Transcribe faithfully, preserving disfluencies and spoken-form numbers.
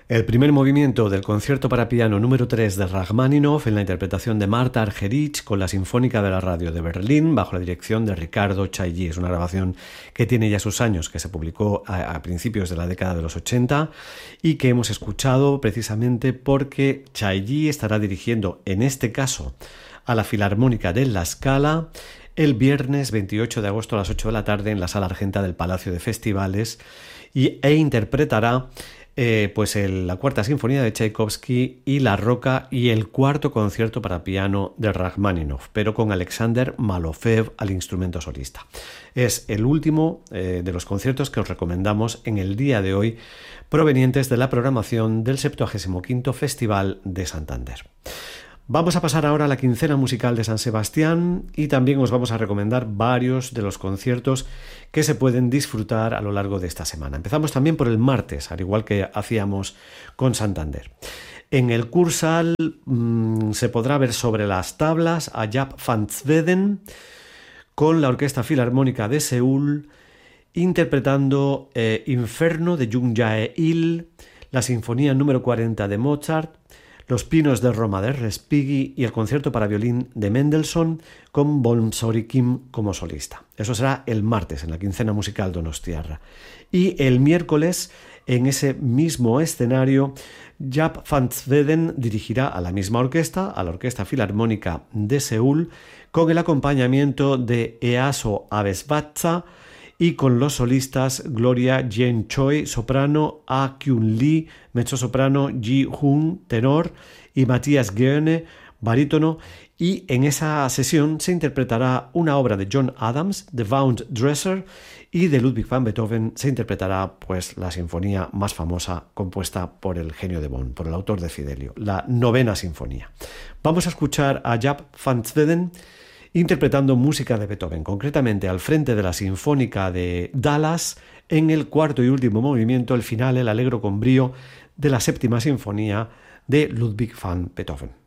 El primer movimiento del concierto para piano número tres de Rachmaninoff en la interpretación de Marta Argerich con la Sinfónica de la Radio de Berlín bajo la dirección de Ricardo Chailly. Es una grabación que tiene ya sus años, que se publicó a, a principios de la década de los ochenta y que hemos escuchado precisamente porque Chailly estará dirigiendo, en este caso, a la Filarmónica de La Scala el viernes veintiocho de agosto a las ocho de la tarde en la Sala Argenta del Palacio de Festivales y, e interpretará Eh, pues el, la cuarta sinfonía de Tchaikovsky y La Roca y el cuarto concierto para piano de Rachmaninoff, pero con Alexander Malofev al instrumento solista. Es el último eh, de los conciertos que os recomendamos en el día de hoy, provenientes de la programación del septuagésimo quinto Festival de Santander. Vamos a pasar ahora a la quincena musical de San Sebastián y también os vamos a recomendar varios de los conciertos que se pueden disfrutar a lo largo de esta semana. Empezamos también por el martes, al igual que hacíamos con Santander. En el Kursaal mmm, se podrá ver sobre las tablas a Jaap van Zweden con la Orquesta Filarmónica de Seúl interpretando eh, Inferno de Jung Jae-il, la Sinfonía número cuarenta de Mozart, Los Pinos de Roma de Respighi y el concierto para violín de Mendelssohn con Bohm-Sorikin como solista. Eso será el martes en la quincena musical donostiarra. Y el miércoles, en ese mismo escenario, Jaap van Zweden dirigirá a la misma orquesta, a la Orquesta Filarmónica de Seúl, con el acompañamiento de Easo Abesbatza y con los solistas Gloria Jen Choi, soprano, Ah Kyun Lee, mezzosoprano, Ji Hoon, tenor, y Matthias Goerne, barítono, y en esa sesión se interpretará una obra de John Adams, The Wound Dresser, y de Ludwig van Beethoven se interpretará pues la sinfonía más famosa compuesta por el genio de Bonn, por el autor de Fidelio, la novena sinfonía. Vamos a escuchar a Jaap van Zweden interpretando música de Beethoven, concretamente al frente de la Sinfónica de Dallas, en el cuarto y último movimiento, el final, el allegro con brío de la séptima sinfonía de Ludwig van Beethoven.